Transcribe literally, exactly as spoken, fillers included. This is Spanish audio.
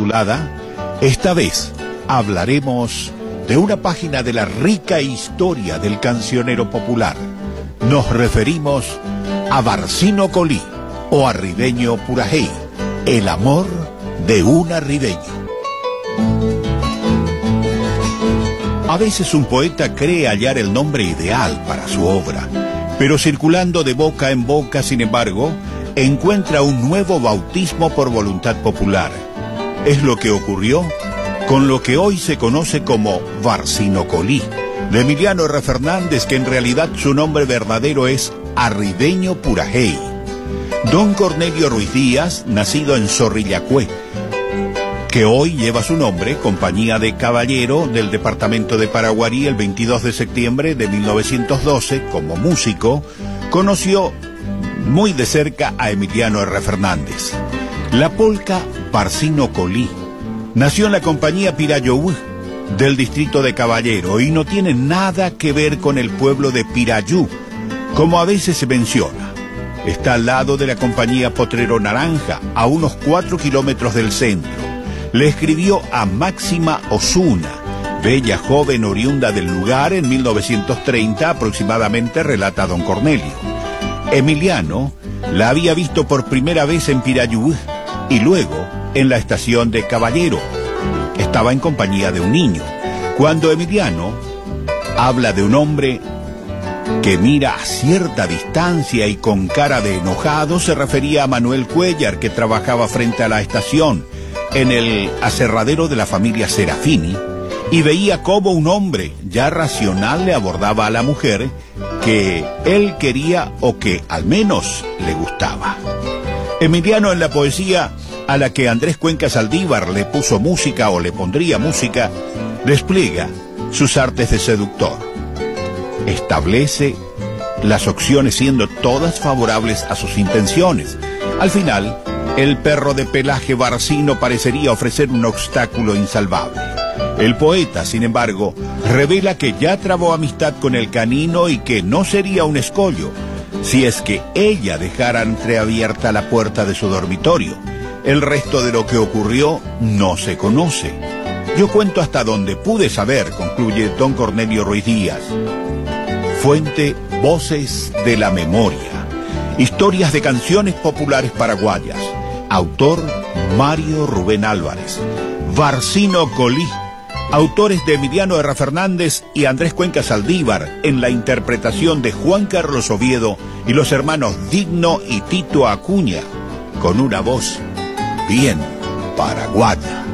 titulada Esta vez hablaremos de una página de la rica historia del cancionero popular. Nos referimos a Barcino Colí o Arribeño Purajey, el amor de un arribeño. A veces un poeta cree hallar el nombre ideal para su obra, pero circulando de boca en boca, sin embargo, encuentra un nuevo bautismo por voluntad popular. Es lo que ocurrió con lo que hoy se conoce como Barcino Colí, de Emiliano R. Fernández, que en realidad su nombre verdadero es Arribeño Purajey. Don Cornelio Ruiz Díaz, nacido en Zorrillacue, que hoy lleva su nombre, compañía de caballero del departamento de Paraguarí, el veintidós de septiembre de mil novecientos doce, como músico, conoció muy de cerca a Emiliano R. Fernández. La polca Barcino Colí nació en la compañía Pirayú del distrito de Caballero y no tiene nada que ver con el pueblo de Pirayú, como a veces se menciona. Está al lado de la compañía Potrero Naranja, a unos cuatro kilómetros del centro. Le escribió a Máxima Osuna, bella joven oriunda del lugar, en mil novecientos treinta aproximadamente, relata don Cornelio. Emiliano la había visto por primera vez en Pirayú y luego en la estación de Caballero. Estaba en compañía de un niño. Cuando Emiliano habla de un hombre que mira a cierta distancia y con cara de enojado, se refería a Manuel Cuellar, que trabajaba frente a la estación, en el aserradero de la familia Serafini, y veía cómo un hombre ya racional le abordaba a la mujer que él quería o que al menos le gustaba. Emiliano, en la poesía a la que Andrés Cuenca Saldívar le puso música o le pondría música, despliega sus artes de seductor. Establece las opciones siendo todas favorables a sus intenciones. Al final, el perro de pelaje Barcino parecería ofrecer un obstáculo insalvable. El poeta, sin embargo, revela que ya trabó amistad con el canino y que no sería un escollo si es que ella dejara entreabierta la puerta de su dormitorio. El resto de lo que ocurrió no se conoce. Yo cuento hasta donde pude saber, concluye don Cornelio Ruiz Díaz. Fuente: Voces de la Memoria. Historias de canciones populares paraguayas. Autor: Mario Rubén Álvarez. Barcino Colí. Autores de Emiliano R. Fernández y Andrés Cuenca Saldívar, en la interpretación de Juan Carlos Oviedo y los hermanos Digno y Tito Acuña, con una voz bien paraguaya.